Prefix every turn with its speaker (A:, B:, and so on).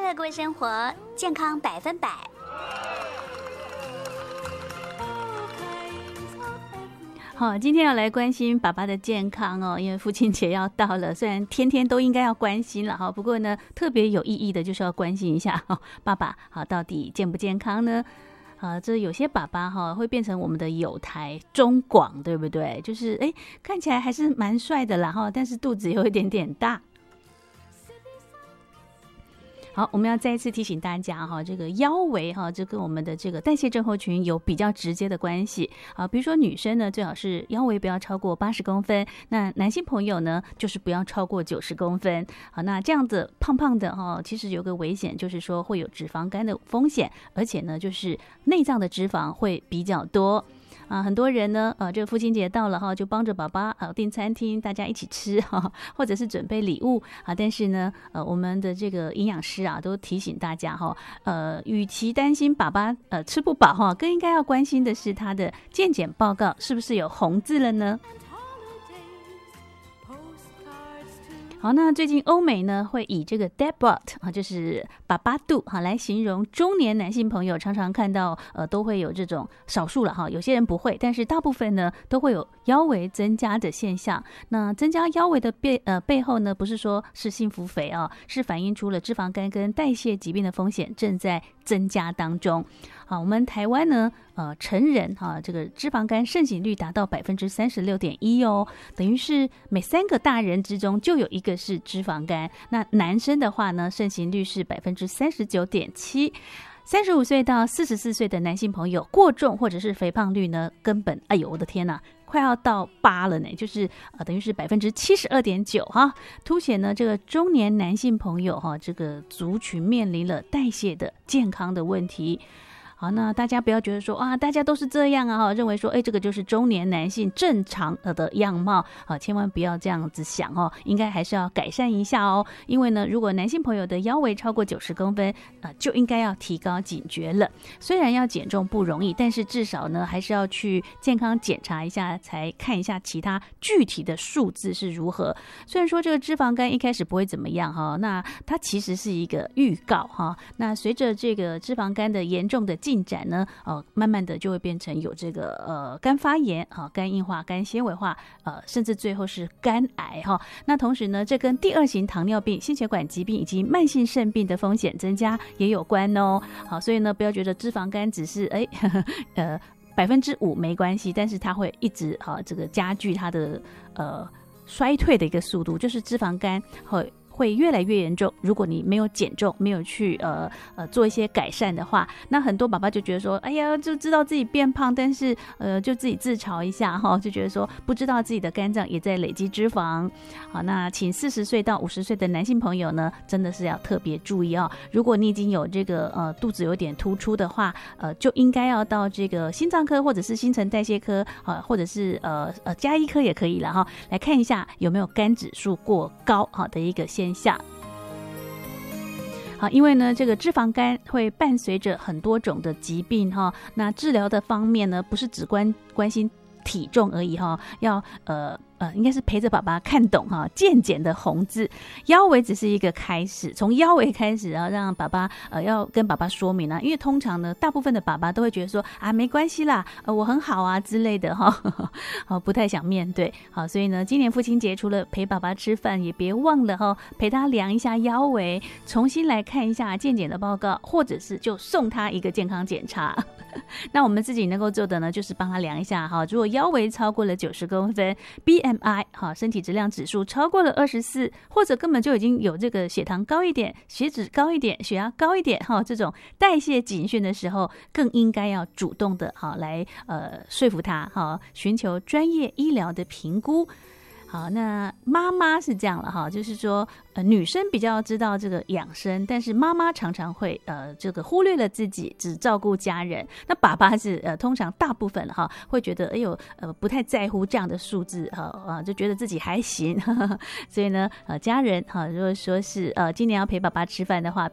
A: 乐过生活，健康100%。
B: 好，今天要来关心爸爸的健康哦，因为父亲节要到了，虽然天天都应该要关心了哈，不过呢，特别有意义的就是要关心一下爸爸好到底健不健康呢？这有些爸爸会变成我们的友台中广，对不对？就是看起来还是蛮帅的啦哈，但是肚子有一点点大。好，我们要再一次提醒大家哈，这个腰围哈，这跟我们的这个代谢症候群有比较直接的关系啊。比如说女生呢，最好是腰围不要超过80公分，那男性朋友呢，就是不要超过90公分。好，那这样子胖胖的哈，其实有个危险，就是说会有脂肪肝的风险，而且呢，就是内脏的脂肪会比较多。很多人呢，这个父亲节到了哈，就帮着爸爸订餐厅，大家一起吃哈，或者是准备礼物但是呢，我们的这个营养师都提醒大家哈，与其担心爸爸吃不饱哈，更应该要关心的是他的健检报告是不是有红字了呢？好，那最近欧美呢会以这个 dad bod 就是爸爸肚来形容中年男性朋友，常常看到都会有这种少数了哈，有些人不会，但是大部分呢都会有腰围增加的现象。那增加腰围的背后呢，不是说是幸福肥是反映出了脂肪肝跟代谢疾病的风险正在增加当中。好，我们台湾呢成人这个脂肪肝盛行率达到36.1%哦，等于是每3个大人之中就有一个是脂肪肝。那男生的话呢，盛行率是39.7%。35岁到44岁的男性朋友过重或者是肥胖率呢，根本哎呦我的天哪，快要到8了呢，就是等于是72.9%哈，凸显呢这个中年男性朋友这个族群面临了代谢的健康的问题。好，那大家不要觉得说大家都是这样认为说这个就是中年男性正常的样貌千万不要这样子想应该还是要改善一下因为呢，如果男性朋友的腰围超过90公分就应该要提高警觉了。虽然要减重不容易，但是至少呢还是要去健康检查一下，才看一下其他具体的数字是如何。虽然说这个脂肪肝一开始不会怎么样那它其实是一个预告那随着这个脂肪肝的严重的进展呢慢慢的就会变成有这个肝发炎肝硬化、肝纤维化甚至最后是肝癌那同时呢，这跟第2型糖尿病、心血管疾病以及慢性肾病的风险增加也有关哦。好，所以呢，不要觉得脂肪肝只是5%没关系，但是它会一直这个加剧它的衰退的一个速度，就是脂肪肝会越来越严重。如果你没有减重，没有去做一些改善的话，那很多爸爸就觉得说，哎呀，就知道自己变胖，但是就自己自嘲一下就觉得说不知道自己的肝脏也在累积脂肪。好，那请40岁到50岁的男性朋友呢，真的是要特别注意如果你已经有这个肚子有点突出的话，就应该要到这个心脏科或者是新陈代谢科或者是家医科也可以了来看一下有没有肝指数过高的一个现象。好，因为呢，这个脂肪肝会伴随着很多种的疾病那治疗的方面呢，不是只关心体重而已要应该是陪着爸爸看懂健检的红字。腰围只是一个开始，从腰围开始让爸爸要跟爸爸说明因为通常呢，大部分的爸爸都会觉得说没关系啦，我很好之类的不太想面对。好，所以呢，今年父亲节除了陪爸爸吃饭，也别忘了陪他量一下腰围，重新来看一下健检的报告，或者是就送他一个健康检查。那我们自己能够做的呢，就是帮他量一下如果腰围超过了90公分，BMI 身体质量指数超过了24，或者根本就已经有这个血糖高一点、血脂高一点、血压高一点这种代谢警讯的时候，更应该要主动的来说服他寻求专业医疗的评估。好，那妈妈是这样了就是说女生比较知道这个养生，但是妈妈常常会这个忽略了自己，只照顾家人。那爸爸是通常大部分会觉得不太在乎这样的数字就觉得自己还行所以呢家人如果说是今年要陪爸爸吃饭的话